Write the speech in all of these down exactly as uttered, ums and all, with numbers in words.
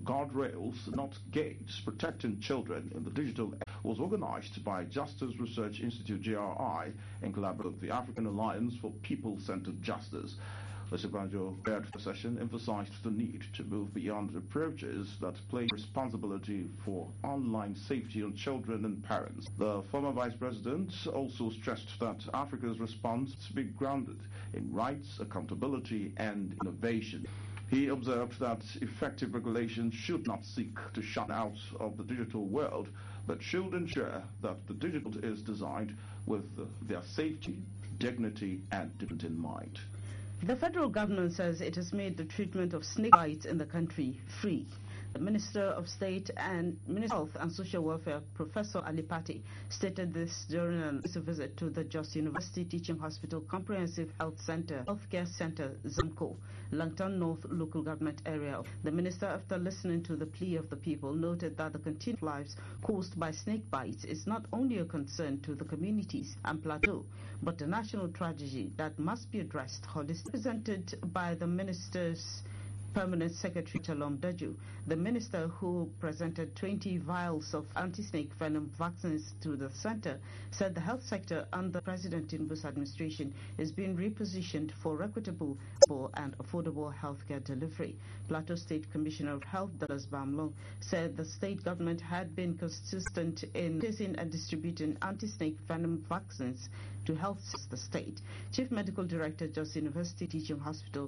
Guardrails, Not Gates, Protecting Children in the Digital Age was organized by Justice Research Institute J R I in collaboration with the African Alliance for People-Centered Justice. The Obasanjo third session emphasized the need to move beyond approaches that place responsibility for online safety on children and parents. The former vice president also stressed that Africa's response must be grounded in rights, accountability, and innovation. He observed that effective regulation should not seek to shut out of the digital world, but should ensure that the digital is designed with their safety, dignity, and development in mind. The federal government says it has made the treatment of snake bites in the country free. The Minister of State and Minister of Health and Social Welfare, Professor Ali Pate, stated this during a visit to the Jos University Teaching Hospital Comprehensive Health Center, Healthcare Center, ZAMCO, Langton North Local Government Area. The Minister, after listening to the plea of the people, noted that the continued lives caused by snake bites is not only a concern to the communities and plateau, but a national tragedy that must be addressed holistically. Presented by the Minister's Permanent Secretary Chalom Daju, the minister, who presented twenty vials of anti-snake venom vaccines to the center, said the health sector under President Tinubu's administration is being repositioned for equitable and affordable healthcare delivery. Plateau State Commissioner of Health, Douglas Bamlong, said the state government had been consistent in purchasing and distributing anti-snake venom vaccines to health the state. Chief Medical Director, Jos University Teaching Hospital,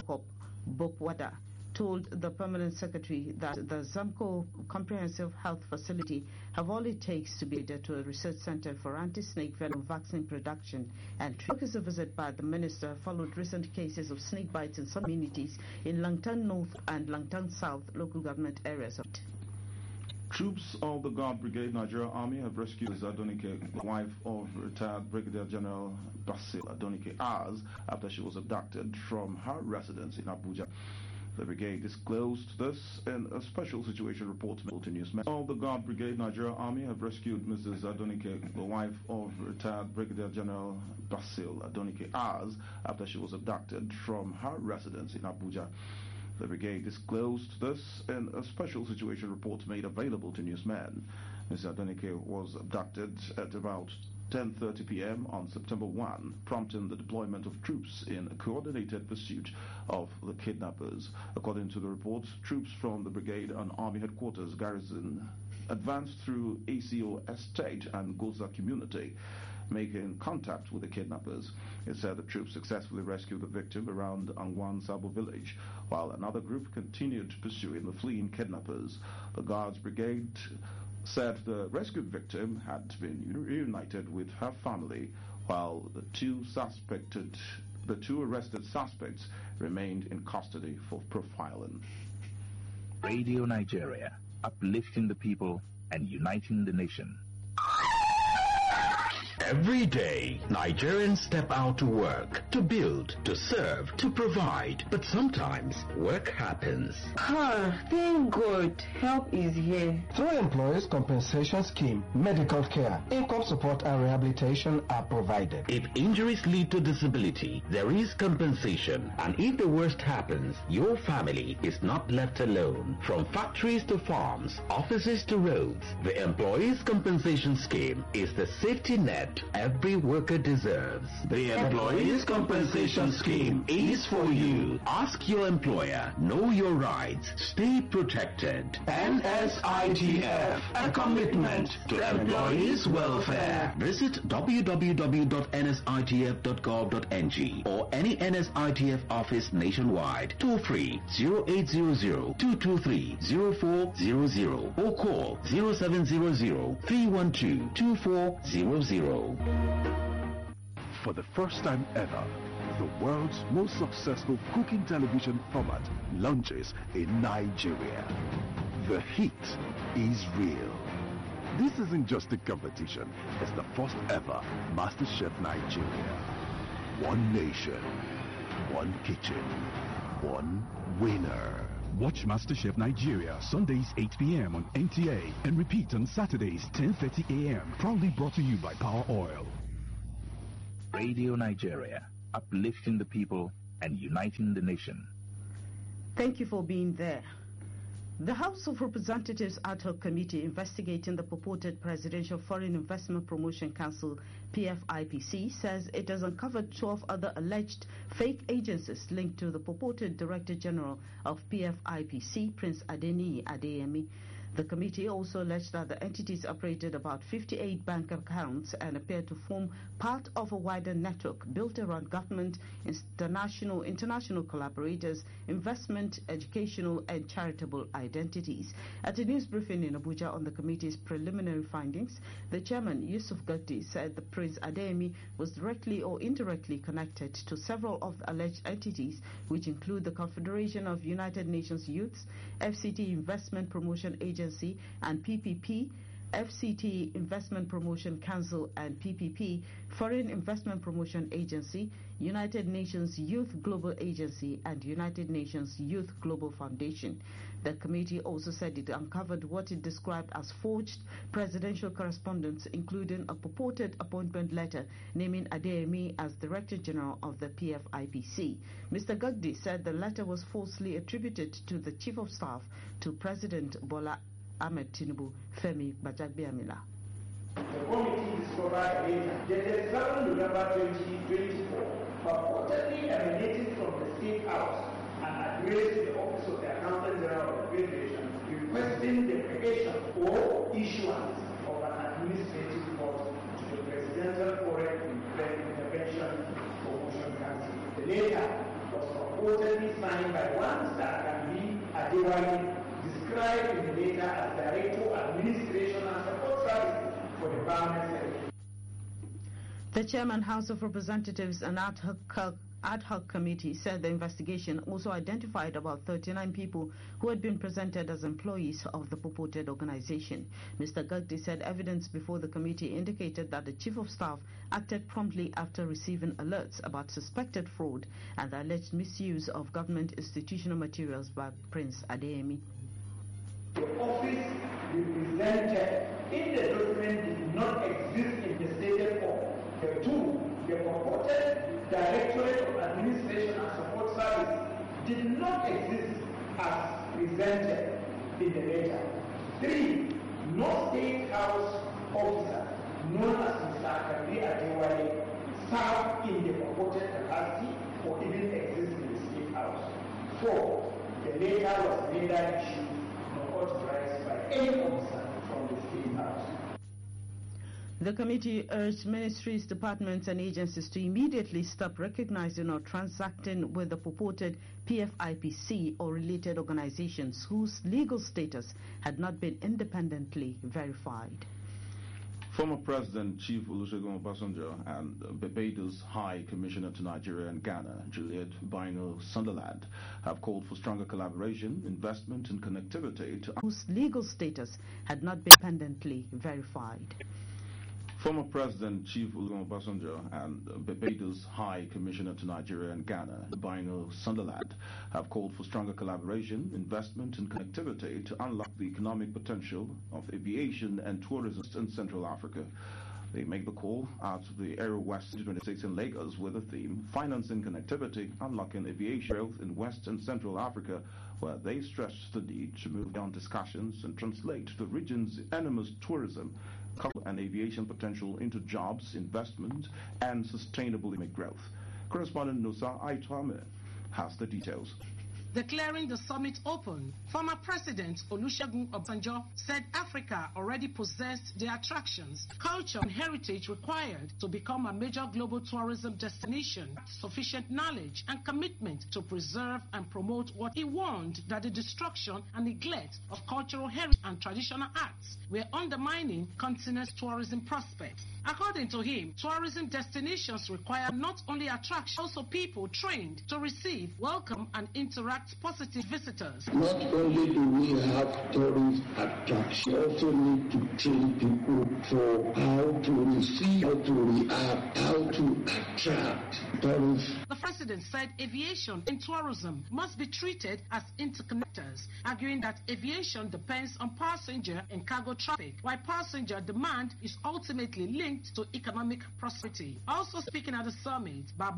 Bokwada, told the Permanent Secretary that the ZAMCO Comprehensive Health Facility have all it takes to be there to a research center for anti-snake venom vaccine production and treatment. A visit by the minister followed recent cases of snake bites in some communities in Langton North and Langton South local government areas. Troops of the Guard Brigade Nigeria Army have rescued Adonike, the wife of retired Brigadier General Basil Adonike Az, after she was abducted from her residence in Abuja. The brigade disclosed this in a special situation report to newsmen. Of the Guard Brigade Nigeria Army have rescued Missus Adonike, the wife of retired Brigadier General Basil Adonike Az, after she was abducted from her residence in Abuja. The brigade disclosed this in a special situation report made available to newsmen. Miz Adonike was abducted at about ten thirty p m on September first, prompting the deployment of troops in a coordinated pursuit of the kidnappers. According to the report, troops from the brigade and army headquarters garrison advanced through A C O Estate and Goza community, making contact with the kidnappers. It said the troops successfully rescued the victim around Angwan Sabo village, while another group continued pursuing the fleeing kidnappers. The Guards Brigade said the rescued victim had been reunited with her family, while the two suspected, the two arrested suspects remained in custody for profiling. Radio Nigeria, uplifting the people and uniting the nation. Every day, Nigerians step out to work, to build, to serve, to provide. But sometimes, work happens. Ah, thank God, help is here. Through Employees Compensation Scheme, medical care, income support and rehabilitation are provided. If injuries lead to disability, there is compensation. And if the worst happens, your family is not left alone. From factories to farms, offices to roads, the Employees Compensation Scheme is the safety net every worker deserves. The Employees Compensation Scheme is for you. Ask your employer, know your rights, stay protected. N S I T F, a commitment to employees' welfare. Visit w w w dot n s i t f dot gov dot n g or any N S I T F office nationwide. Toll free zero eight zero zero, two two three, zero four zero zero or call zero seven zero zero, three one two, two four zero zero. For the first time ever, the world's most successful cooking television format launches in Nigeria. The heat is real. This isn't just a competition, it's the first ever MasterChef Nigeria. One nation, one kitchen, one winner. Watch MasterChef Nigeria Sundays eight p m on N T A and repeat on Saturdays ten thirty a m Proudly brought to you by Power Oil. Radio Nigeria, uplifting the people and uniting the nation. Thank you for being there. The House of Representatives Ad Hoc Committee investigating the purported Presidential Foreign Investment Promotion Council P F I P C says it has uncovered twelve other alleged fake agencies linked to the purported Director General of P F I P C, Prince Adeniyi Adeyemi. The committee also alleged that the entities operated about fifty-eight bank accounts and appeared to form part of a wider network built around government, international, international collaborators, investment, educational and charitable identities. At a news briefing in Abuja on the committee's preliminary findings, the chairman, Yusuf Gagdi, said that Prince Adeyemi was directly or indirectly connected to several of the alleged entities, which include the Confederation of United Nations Youths, F C T Investment Promotion Agency, and P P P, F C T Investment Promotion Council and P P P, Foreign Investment Promotion Agency, United Nations Youth Global Agency and United Nations Youth Global Foundation. The committee also said it uncovered what it described as forged presidential correspondence, including a purported appointment letter naming Adeyemi as Director General of the P F I P C. Mister Gagdi said the letter was falsely attributed to the Chief of Staff to President Bola Ahmed Tinubu, Femi Gbajagbiamila. The committee discovered later dated seventh November twenty twenty-four, purportedly emanating from the State House and addressed to the Office of the Accountant General of the Federation, requesting the creation or issuance of an administrative report to the Presidential Foreign Intervention Promotion Council. The letter was purportedly signed by one Mister Akambi Adewale, described in the letter as Director, Administration and Support Services for the Permanent Secretary. The Chairman, House of Representatives and Ad Hoc, Ad Hoc Committee said the investigation also identified about thirty-nine people who had been presented as employees of the purported organization. Mister Gagdi said evidence before the committee indicated that the Chief of Staff acted promptly after receiving alerts about suspected fraud and the alleged misuse of government institutional materials by Prince Adeyemi. The office represented in the document did not exist in the stated form. The two, the purported Directorate of Administration and Support Service, did not exist as presented in the letter. Three, no State House officer known as Mister Akambi Adewale served in the purported capacity or even exist in the State House. Four, the letter was neither issued nor authorized by any officer from the State House. The committee urged ministries, departments and agencies to immediately stop recognizing or transacting with the purported P F I P C or related organizations whose legal status had not been independently verified. Former President Chief Olusegun Obasanjo and Barbados High Commissioner to Nigeria and Ghana, Juliet Bino Sunderland, have called for stronger collaboration, investment and connectivity to whose legal status had not been independently verified. Former President Chief Olusegun Obasanjo and Barbados High Commissioner to Nigeria and Ghana, Bino Sunderland, have called for stronger collaboration, investment and connectivity to unlock the economic potential of aviation and tourism in Central Africa. They make the call out of the Aero West twenty twenty-six in Lagos with the theme Financing Connectivity, Unlocking Aviation Growth in West and Central Africa, where they stressed the need to move beyond discussions and translate the region's enormous tourism and aviation potential into jobs, investment, and sustainable economic growth. Correspondent Nusa Aitwame has the details. Declaring the summit open, former President Olusegun Obasanjo said Africa already possessed the attractions, culture and heritage required to become a major global tourism destination, sufficient knowledge and commitment to preserve and promote what he warned that the destruction and neglect of cultural heritage and traditional arts were undermining continent's tourism prospects. According to him, tourism destinations require not only attraction, also people trained to receive, welcome and interact positive visitors. Not only do we have tourist attraction, we also need to train people for how to receive, how to react, how to attract tourists. The president said aviation and tourism must be treated as interconnectors, arguing that aviation depends on passenger and cargo traffic, while passenger demand is ultimately linked to economic prosperity. Also speaking at the summit, Barbados